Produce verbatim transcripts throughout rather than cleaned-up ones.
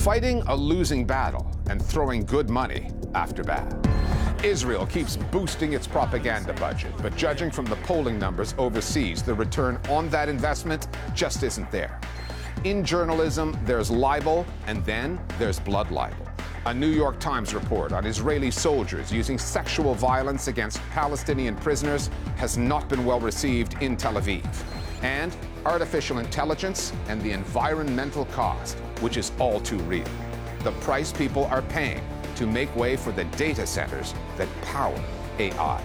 Fighting a losing battle and throwing good money after bad. Israel keeps boosting its propaganda budget, but judging from the polling numbers overseas, the return on that investment just isn't there. In journalism, there's libel, and then there's blood libel. A New York Times report on Israeli soldiers using sexual violence against Palestinian prisoners has not been well received in Tel Aviv. And artificial intelligence and the environmental cost, which is all too real. The price people are paying to make way for the data centers that power A I.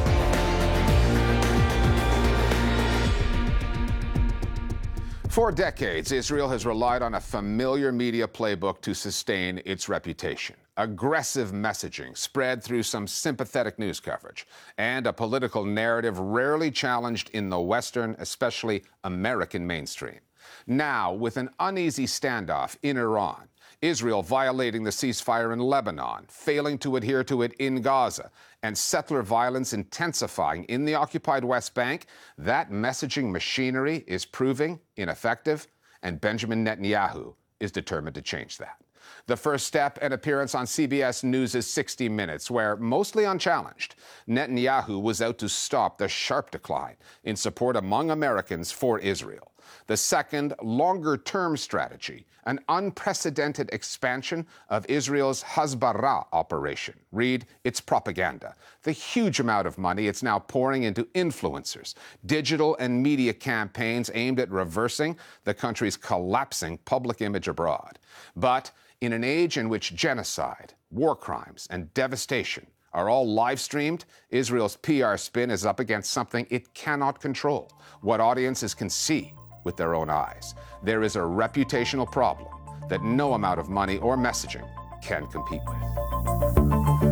For decades, Israel has relied on a familiar media playbook to sustain its reputation. Aggressive messaging spread through some sympathetic news coverage, and a political narrative rarely challenged in the Western, especially American mainstream. Now, with an uneasy standoff in Iran, Israel violating the ceasefire in Lebanon, failing to adhere to it in Gaza, and settler violence intensifying in the occupied West Bank, that messaging machinery is proving ineffective, and Benjamin Netanyahu is determined to change that. The first step, an appearance on C B S News' sixty minutes, where, mostly unchallenged, Netanyahu was out to stop the sharp decline in support among Americans for Israel. The second, longer-term strategy, an unprecedented expansion of Israel's Hasbara operation. Read, its propaganda. The huge amount of money it's now pouring into influencers, digital and media campaigns aimed at reversing the country's collapsing public image abroad. But in an age in which genocide, war crimes, and devastation are all live-streamed, Israel's P R spin is up against something it cannot control, what audiences can see with their own eyes. There is a reputational problem that no amount of money or messaging can compete with.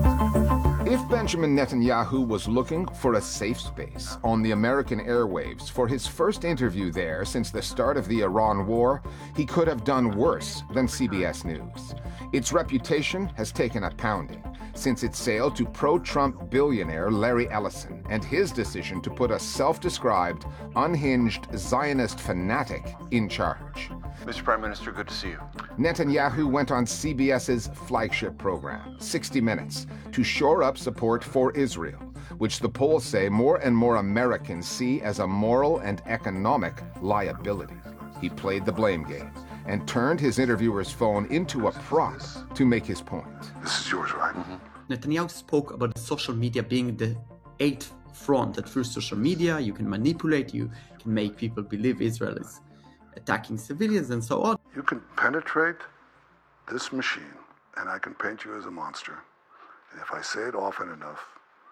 If Benjamin Netanyahu was looking for a safe space on the American airwaves for his first interview there since the start of the Iran war, he could have done worse than C B S News. Its reputation has taken a pounding since it sailed to pro-Trump billionaire Larry Ellison and his decision to put a self-described, unhinged Zionist fanatic in charge. Mister Prime Minister, good to see you. Netanyahu went on C B S's flagship program, sixty minutes, to shore up support for Israel, which the polls say more and more Americans see as a moral and economic liability. He played the blame game and turned his interviewer's phone into a prop to make his point. This is yours, right? Mm-hmm. Netanyahu spoke about social media being the eighth front, that through social media you can manipulate, you can make people believe Israel is attacking civilians and so on. You can penetrate this machine and I can paint you as a monster. And if I say it often enough,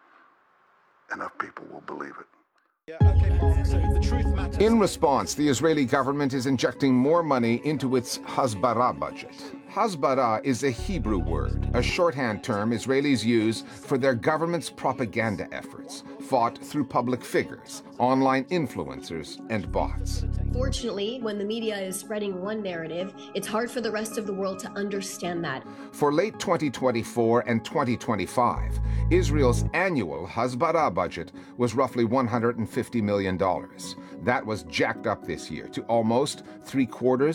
enough people will believe it. In response, the Israeli government is injecting more money into its Hasbara budget. Hasbara is a Hebrew word, a shorthand term Israelis use for their government's propaganda efforts, fought through public figures, online influencers, and bots. Fortunately, when the media is spreading one narrative, it's hard for the rest of the world to understand that. For late twenty twenty-four and twenty twenty-five, Israel's annual Hasbara budget was roughly one hundred fifty million dollars. That was jacked up this year to almost three quarters